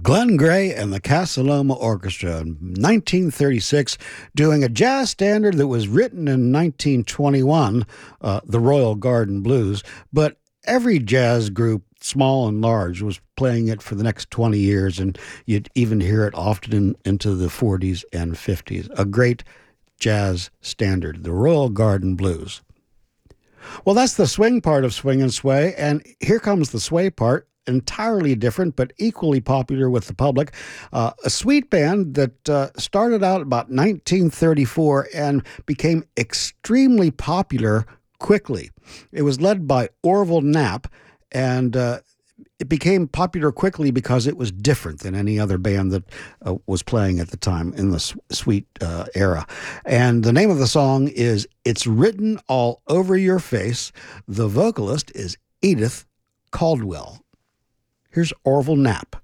Glenn Gray and the Casa Loma Orchestra in 1936 doing a jazz standard that was written in 1921, the Royal Garden Blues, but every jazz group, small and large, was playing it for the next 20 years, and you'd even hear it often into the 40s and 50s. A great jazz standard, the Royal Garden Blues. Well, that's the swing part of Swing and Sway, and here comes the sway part, entirely different but equally popular with the public. A sweet band that started out about 1934 and became extremely popular quickly. It was led by Orville Knapp, and it became popular quickly because it was different than any other band that was playing at the time in the sweet era. And the name of the song is It's Written All Over Your Face. The vocalist is Edith Caldwell. Here's Orville Knapp.